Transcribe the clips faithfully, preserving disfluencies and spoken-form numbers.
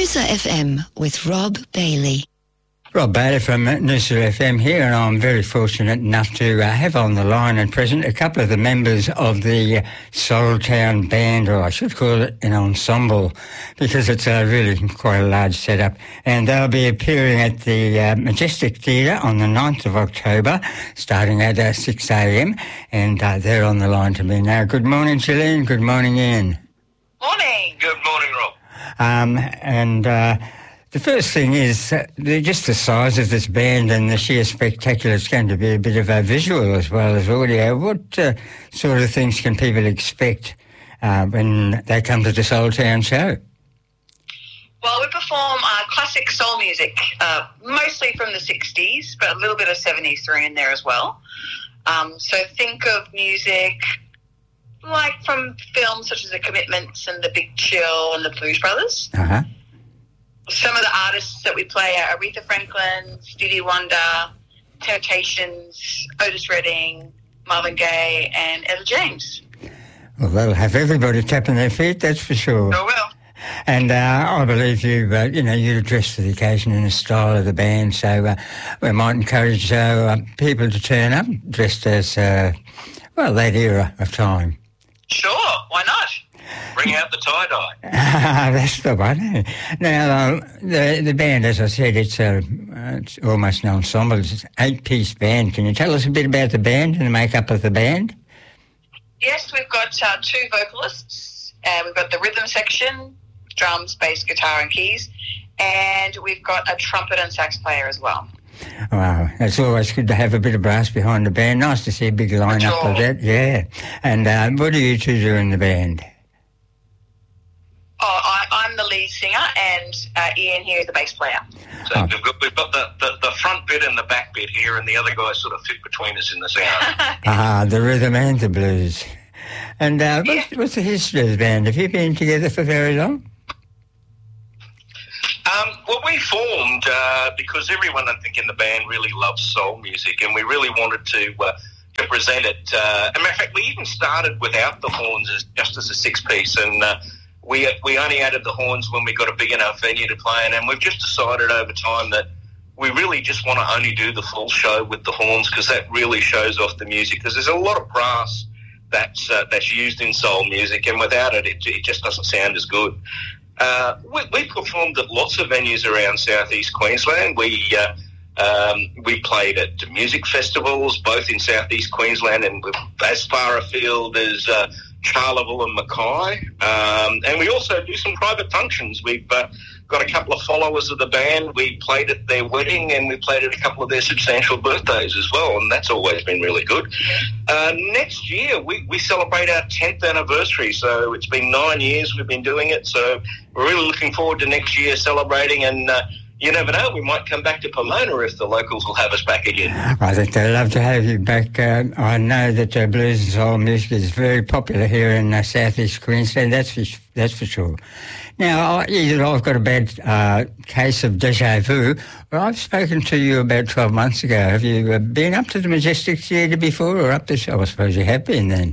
Noosa F M with Rob Bailey. Rob Bailey from Noosa F M here, and I'm very fortunate enough to uh, have on the line at present a couple of the members of the Soul Town Band, or I should call it an ensemble, because it's uh, really quite a large setup. And they'll be appearing at the uh, Majestic Theatre on the ninth of October, starting at uh, six a.m, and uh, they're on the line to me now. Good morning, Gillian. Good morning, Ian. Morning. Good morning, Rob. Um, and... Uh, The first thing is uh, just the size of this band and the sheer spectacular. It's going to be a bit of a visual as well as audio. What uh, sort of things can people expect uh, when they come to the Soul Town show? Well, we perform uh, classic soul music, uh, mostly from the sixties, but a little bit of seventies thrown in there as well. Um, so think of music like from films such as The Commitments and The Big Chill and The Blues Brothers. Uh-huh. Some of the artists that we play are Aretha Franklin, Stevie Wonder, Temptations, Otis Redding, Marvin Gaye, and Etta James. Well, they'll have everybody tapping their feet, that's for sure. Oh, well. And uh, I believe you, uh, you know, you dress for the occasion in the style of the band, so uh, we might encourage uh, people to turn up dressed as, uh, well, that era of time. Sure, why not? Bring out the tie-dye. Ah, that's the one. Now, uh, the the band, as I said, it's, a, it's almost an ensemble. It's an eight-piece band. Can you tell us a bit about the band and the makeup of the band? Yes, we've got uh, two vocalists. Uh, we've got the rhythm section, drums, bass, guitar and keys, and we've got a trumpet and sax player as well. Wow, it's always good to have a bit of brass behind the band. Nice to see a big line-up Sure. of that, yeah. And uh, what do you two do in the band? Oh, I, I'm the lead singer, and uh, Ian here is the bass player. So oh. we've got, we've got the, the, the front bit and the back bit here, and the other guys sort of fit between us in the sound. Ah, the rhythm and the blues. And uh, yeah. what's, what's the history of the band? Have you been together for very long? Um, well, we formed uh, because everyone, I think, in the band really loves soul music, and we really wanted to uh, to present it. Uh, as a matter of fact, we even started without the horns as just as a six-piece, and uh, we we only added the horns when we got a big enough venue to play in, and we've just decided over time that we really just want to only do the full show with the horns, because that really shows off the music, because there's a lot of brass that's uh, that's used in soul music, and without it, it, it just doesn't sound as good. Uh, we, we performed at lots of venues around southeast Queensland. We uh, um, we played at music festivals, both in southeast Queensland and as far afield as uh, Charleville and Mackay. Um, and we also do some private functions. We've uh, got a couple of followers of the band. We played at their wedding, and we played at a couple of their substantial birthdays as well, and that's always been really good. Uh, next year, we, we celebrate our tenth anniversary, so it's been nine years we've been doing it, so we're really looking forward to next year celebrating, and uh, you never know, we might come back to Pomona if the locals will have us back again. I think they'd love to have you back. Uh, I know that uh, blues and soul music is very popular here in uh, southeast Queensland, that's for, that's for sure. Now, I, I've got a bad uh, case of déjà vu. Well, I've spoken to you about twelve months ago. Have you uh, been up to the Majestic Theatre before, or up the show? I suppose you have been then.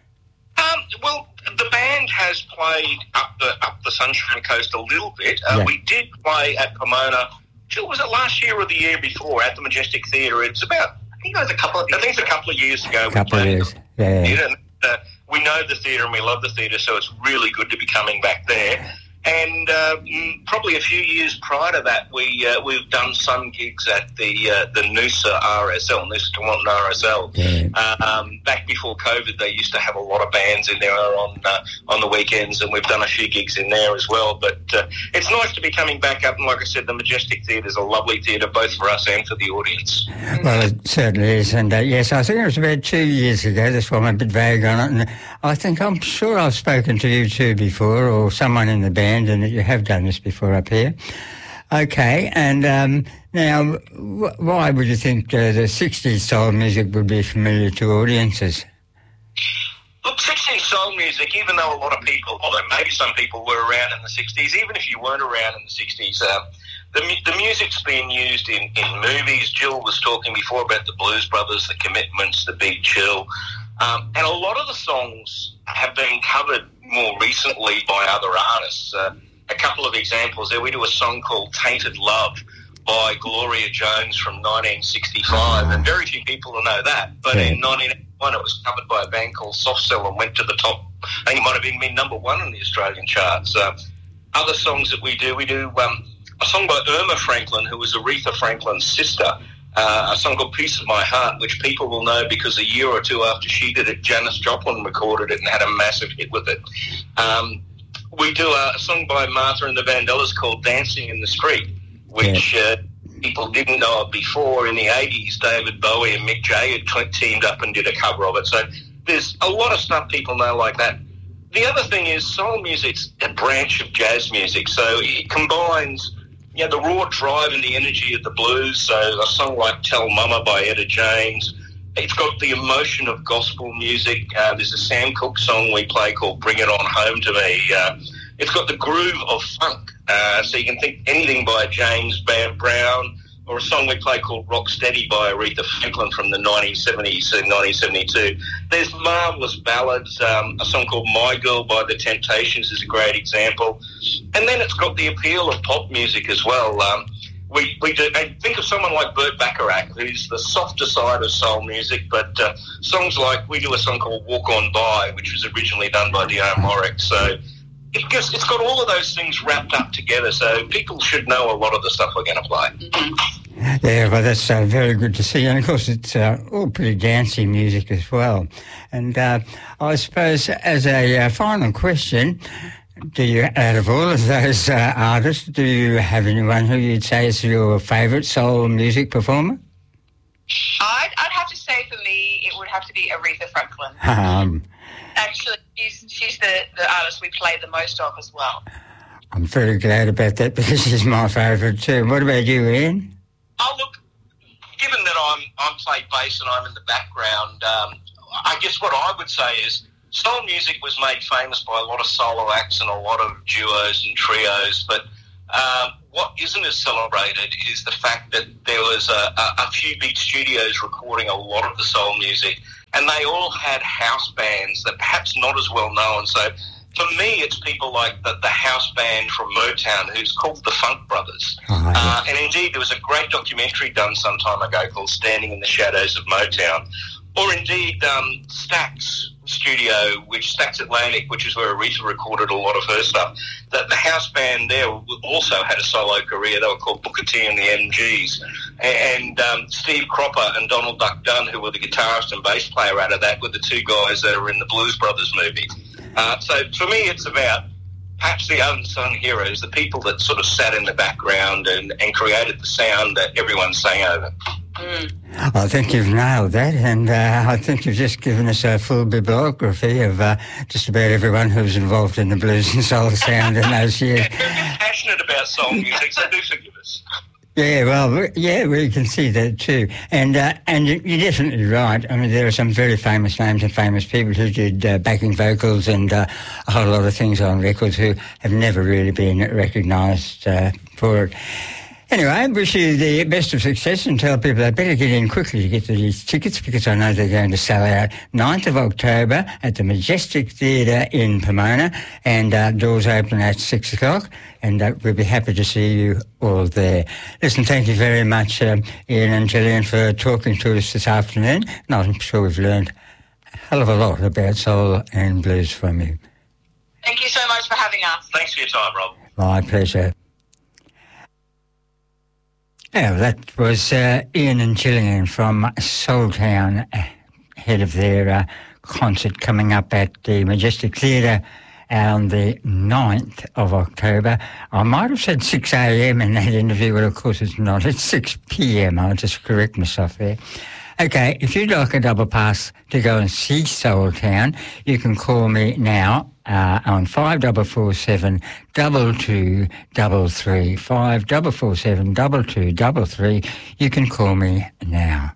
Um, well, the band has played up the up the Sunshine Coast a little bit. Uh, yeah. We did play at Pomona. Was it last year or the year before at the Majestic Theatre? It's about, I think it was a couple of years I think it's a couple of years ago. A couple of years, yeah. And, uh, we know the theatre and we love the theatre, so it's really good to be coming back there. And uh, probably a few years prior to that, we uh, we've done some gigs at the uh, the Noosa R S L, Noosa Tewantin R S L. Yeah. Um, back before COVID, they used to have a lot of bands in there on uh, on the weekends, and we've done a few gigs in there as well. But uh, it's nice to be coming back up. And like I said, the Majestic Theatre is a lovely theatre, both for us and for the audience. Well, it certainly is. And uh, yes, I think it was about two years ago. That's why I'm a bit vague on it. And I think I'm sure I've spoken to you two before, or someone in the band, and that you have done this before up here. Okay, and um, now, wh- why would you think uh, the sixties soul music would be familiar to audiences? Look, sixties soul music, even though a lot of people, although maybe some people were around in the sixties, even if you weren't around in the sixties, uh, the, the music's been used in, in movies. Jill was talking before about the Blues Brothers, the Commitments, the Big Chill. Um, and a lot of the songs have been covered more recently by other artists. Uh, a couple of examples there. We do a song called Tainted Love by Gloria Jones from nineteen sixty-five, and very few people will know that. But yeah. in nineteen eighty-one, it was covered by a band called Soft Cell and went to the top. I think it might have even been number one in the Australian charts. Uh, other songs that we do, we do um, a song by Irma Franklin, who was Aretha Franklin's sister, uh, a song called Piece of My Heart, which people will know because a year or two after she did it, Janis Joplin recorded it and had a massive hit with it. Um, we do a, a song by Martha and the Vandellas called Dancing in the Street, which yeah. uh, people didn't know of before. In the eighties, David Bowie and Mick Jagger had teamed up and did a cover of it. So there's a lot of stuff people know like that. The other thing is soul music's a branch of jazz music, so it combines, you know, the raw drive and the energy of the blues. So a song like Tell Mama by Etta James. It's got the emotion of gospel music. Uh, there's a Sam Cooke song we play called Bring It On Home to Me. Uh, it's got the groove of funk. Uh, so you can think anything by James Brown, or a song we play called Rock Steady by Aretha Franklin from the nineteen seventies and nineteen seventy-two. There's marvellous ballads. Um, a song called My Girl by The Temptations is a great example. And then it's got the appeal of pop music as well. Um, we, we do, and think of someone like Burt Bacharach, who's the softer side of soul music, but uh, songs like, we do a song called Walk On By, which was originally done by Dionne Warwick. So It gives, it's got all of those things wrapped up together, so people should know a lot of the stuff we're going to play. Yeah, well, that's uh, very good to see. And, of course, it's uh, all pretty dancey music as well. And uh, I suppose as a uh, final question, do you, out of all of those uh, artists, do you have anyone who you'd say is your favourite soul music performer? I'd, I'd have to say for me it would have to be Aretha Franklin. Um, Actually, she's, she's the, the artist we play the most of as well. I'm very glad about that because she's my favourite too. What about you, Ian? Oh, look, given that I'm I'm playing bass and I'm in the background, um, I guess what I would say is soul music was made famous by a lot of solo acts and a lot of duos and trios, but um, what isn't as celebrated is the fact that there was a, a, a few big studios recording a lot of the soul music, and they all had house bands that perhaps not as well known. So for me, it's people like the, the house band from Motown, who's called the Funk Brothers. Oh, uh, and indeed, there was a great documentary done some time ago called Standing in the Shadows of Motown. Or indeed, um, Stax Studio, which Stax Atlantic, which is where Aretha recorded a lot of her stuff. The, the house band there also had a solo career. They were called Booker T and the M Gs. And um, Steve Cropper and Donald Duck Dunn, who were the guitarist and bass player out of that, were the two guys that are in the Blues Brothers movie. Uh, so for me, it's about perhaps the unsung heroes, the people that sort of sat in the background and, and created the sound that everyone sang over. Mm. I think you've nailed that, and uh, I think you've just given us a full bibliography of uh, just about everyone who's involved in the blues and soul sound in those years. Yeah, very passionate about soul music, so do forgive us. Yeah, well, yeah, we can see that too. And uh, and you're definitely right. I mean, there are some very famous names and famous people who did uh, backing vocals and uh, a whole lot of things on records who have never really been recognised uh, for it. Anyway, I wish you the best of success and tell people they better get in quickly to get to these tickets because I know they're going to sell out ninth of October at the Majestic Theatre in Pomona, and uh, doors open at six o'clock, and uh, we'll be happy to see you all there. Listen, thank you very much, um, Ian and Gillian, for talking to us this afternoon, and I'm sure we've learned a hell of a lot about soul and blues from you. Thank you so much for having us. Thanks for your time, Rob. My pleasure. Yeah, that was uh, Ian and Gillian from Soul Town, ahead of their uh, concert coming up at the Majestic Theatre on the ninth of October. I might have said six a.m. in that interview, but of course it's not. It's six p.m. I'll just correct myself there. Okay, if you'd like a double pass to go and see Soul Town, you can call me now uh, on five four four seven, two two three three, five four four seven, two two three three. You can call me now.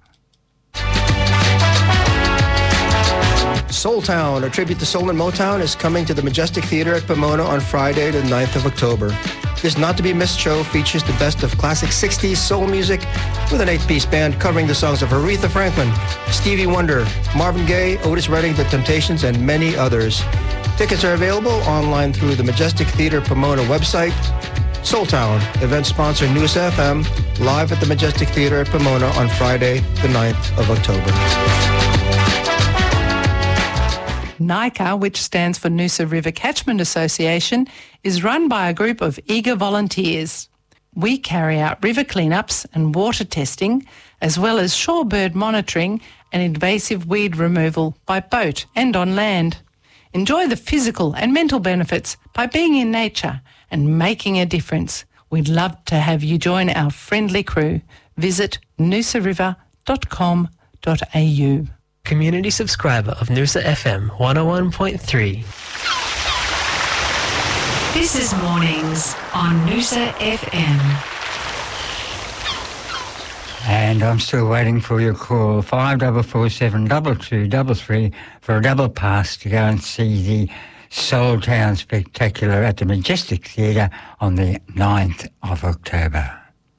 Soul Town, a tribute to Soul and Motown, is coming to the Majestic Theatre at Pomona on Friday, the ninth of October. This not-to-be-missed show features the best of classic sixties soul music with an eight-piece band covering the songs of Aretha Franklin, Stevie Wonder, Marvin Gaye, Otis Redding, The Temptations, and many others. Tickets are available online through the Majestic Theatre Pomona website. Soul Town, event sponsor Noosa F M, live at the Majestic Theatre at Pomona on Friday, the ninth of October. NICA, which stands for Noosa River Catchment Association, is run by a group of eager volunteers. We carry out river cleanups and water testing, as well as shorebird monitoring and invasive weed removal by boat and on land. Enjoy the physical and mental benefits by being in nature and making a difference. We'd love to have you join our friendly crew. Visit noosa river dot com dot a u. Community subscriber of Noosa F M one oh one point three. This is Mornings on Noosa F M. And I'm still waiting for your call, five four four seven two two three three, for a double pass to go and see the Soul Town Spectacular at the Majestic Theatre on the ninth of October.